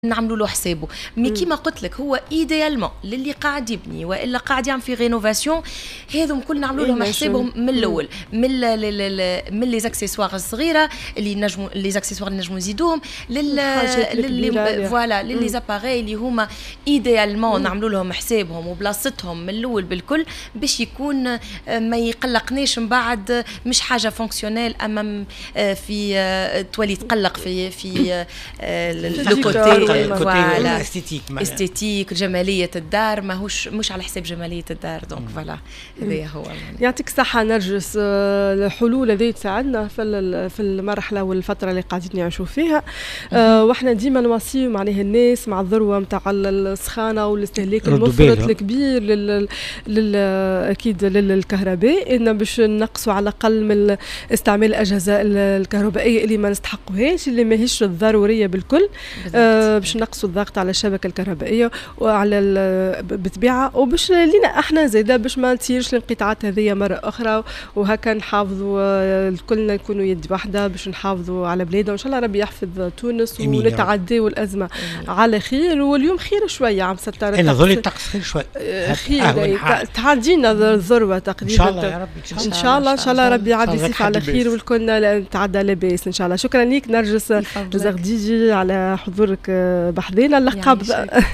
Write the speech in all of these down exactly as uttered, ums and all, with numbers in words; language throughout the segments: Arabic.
نعملوا له حسابه. مي كيما قلت لك هو ايديالمون للي قاعد يبني والا قاعد يعمل في رينوفاسيون هذم كل نعملوا لهم حسابهم من الاول، من من لي زاكسيسوار الصغيره اللي نجموا لي زاكسيسوار اللي نجموا نزيدوهم لل فوالا للي زاباري اللي هما ايديالمون نعملوا لهم حسابهم وبلاصتهم من الاول بالكل باش يكون ما يقلقنيش من بعد مش حاجه فونكسيونيل امام في تولي تقلق في في لو كوتي فوالا استيتيك استيتيك جماليه الدار ماهوش مش على حساب جماليه الدار. دونك فوالا هذا هو. يعطيك الصحه نرجس. الحلول هذه تساعدنا في في المرحله والفتره اللي قاعدين نعيشوا فيها. أه واحنا ديما نوصيو عليه الناس مع الذروه نتاع السخانه والاستهلاك المفرط الكبير لل, لل... اكيد للكهرباء ان باش نقصوا على الاقل من استعمال الاجهزه الكهربائيه اللي ما نستحقوهاش اللي ماهيش ضروريه بالكل. أه باش نقصوا الضغط على الشبكه الكهربائيه وعلى بالطبيعه وباش لينا احنا زاده باش ما تصيرش الانقطاعات هذه مره اخرى وهكا نحافظوا كلنا نكونوا يد واحده باش نحافظوا على بلادنا وان شاء الله ربي يحفظ تونس ونتعداو الازمه على خير. واليوم خير شويه عم ستار انا ظل الطقس خير شوي خير تعدينا الذروه تقريبا ان شاء الله يا رب ان شاء الله ان شاء الله ربي يعدي الصيف على خير والكلنا نتعدى لاباس ان شاء الله. شكرا ليك نرجس زغديجي على حضورك بحذينا. اللقب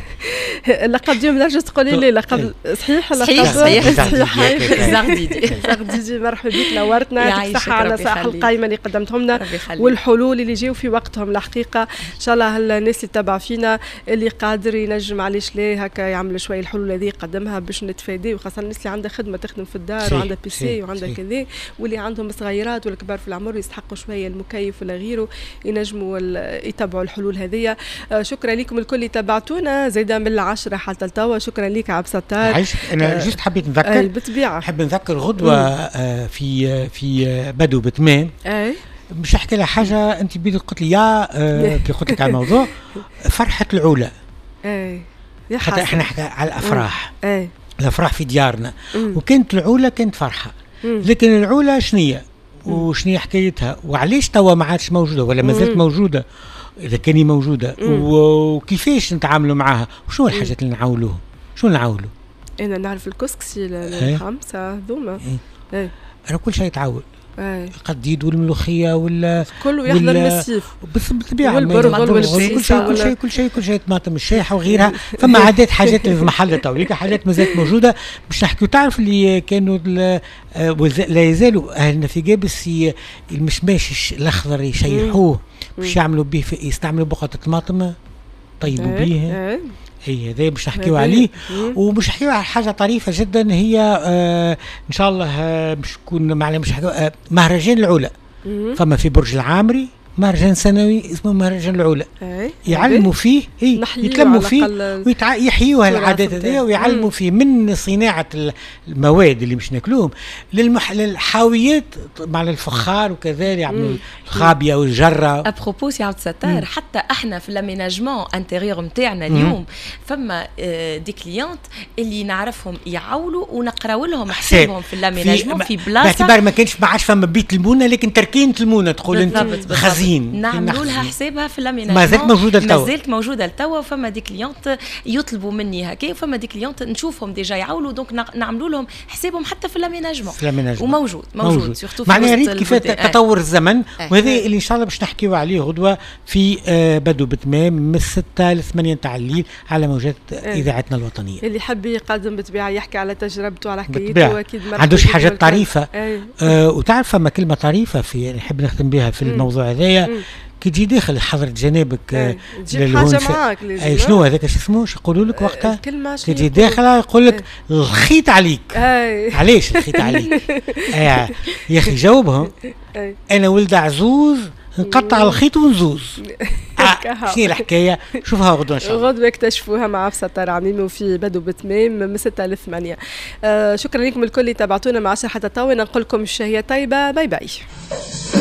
اللقب اليوم نرجس تقولي لي لقب صحيح اللقب صحيح صحيح زغديجي زغديجي مرحبا بك نورتنا. يعطيك الصحه على النصائح القايمه اللي قدمتهم لنا والحلول اللي جاوا في وقتهم الحقيقه. ان شاء الله الناس اللي تتبع فينا اللي قادر ينجم علاش لا هكا يعمل شويه الحلول هذه يقدمها باش نتفادى وخاصه الناس اللي عندها خدمه تخدم في الدار وعندها بيسي وعندها كذا واللي عندهم صغيرات والكبار في العمر يستحقوا شويه المكيف ولا غيره ينجموا يتبعوا الحلول هذه. شكرا لكم الكل اللي تابعتونا زايده من العشرة حتى لتوا. شكرا لك عبد الستار. عايشك انا جست حبيت نذكر بالطبيعه نحب نذكر غدوه في في بدو بتمام. اي مش احكي لها حاجه انت بيدك قلت لي يا كي قلت لك على الموضوع فرحه العلا. اي حتى احنا نحكي على الافراح. اي الافراح في ديارنا وكانت العلا كانت فرحه مم. لكن العلا شنية وشنية حكايتها وعليش توا ما عادش موجوده ولا ما زالت موجوده اذا كانت موجوده وكيفاش نتعاملوا معها وشنو الحاجات اللي نعاولوهم شنو نعاولوا. انا نعرف الكسكسي الخمسه هذوما ايه انا كل شيء تعاول ايه القديد والملوخيه ولا كله يحضر من السيف بالطبيعه والبرغل والبسيس كل شيء كل شيء كل شيء كل شيء طماطم الشايحه وغيرها. فما عادات حاجات اللي في محل توليك حاجات مازالت موجوده باش نحكيو. تعرف اللي كانوا لا يزالوا اهلنا في جابس المشماش الاخضر يشيحوه باش يعملوا به يستعملوا بقعه الطماطم طيبوا به. هي هذا باش نحكيو عليه ومش نحكيو على حاجه طريفه جدا هي آه ان شاء الله آه باش تكون معنا مش نحكيو آه مهرجان العلا. فما في برج العامري مهرجان سنوي اسمه مهرجان العلا يعلموا فيه هي يتلموا فيه ويحيوا العادات هذه ويعلموا فيه من صناعه المواد اللي مش ناكلوهم للمح... للحاويات مع الفخار وكذا يعملوا الخابيه والجره. ابروبو سي عبد الستار حتى احنا في لاميناجمون انتيريور نتاعنا اليوم فما دي كليونت اللي نعرفهم يعولوا ونقراو لهم حسابهم في اللاميناجمون في, في بلاصه باعتبار ما كانش ما عادش فما بيت المونه لكن تركينه المونه تقول انت خزين نعملوا لها حسابها في اللاميناجمون. ما زالت موجوده لتوا ما زالت موجوده لتوا. فما دي كليونت يطلبوا مني هكا وفما دي كليونت نشوفهم ديجا يعاولوا دونك نعملوا لهم حسابهم حتى في اللاميناجمون وموجود موجود, موجود. معناها ريت كيف تطور الزمن آه. وهذا آه. اللي ان شاء الله باش نحكيو عليه غدوه في آه بدو بتمام من الستة لثمانية تاع الليل على موجات آه. اذاعتنا الوطنيه. اللي حب يقدم بالطبيعه يحكي على تجربته على حكايته اكيد ما عندوش حاجات طريفه آه. آه وتعرف فما كلمه طريفه في نحب نختم بها في الموضوع هذايا كي تجي داخل حضرة جنابك ايه. تجيب حاجة معاك اي شنو هذاك شو اسمه شو يقولوا لك وقتها كي تجي داخل يقول لك ايه. الخيط عليك ايه. علاش الخيط عليك ايه. يا اخي جاوبهم ايه. انا ولد عزوز نقطع الخيط ونزوز آه. شنو الحكايه شوفها غدوه ان شاء الله غدوه اكتشفوها مع عبد الستار عميمي وفي بدو بتمام من ستة ل ثمانية. آه شكرا لكم الكل اللي تابعتونا مع عشرة حتى توا نقول لكم الشهيه طيبه باي باي.